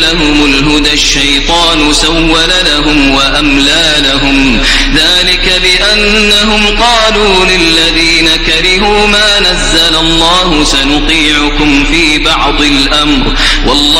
لهم الهدى الشيطان سول لهم وأملى لهم ذلك بأنهم قالوا للذين كرهوا ما نزل الله سنطيعكم في بعض الأمر والله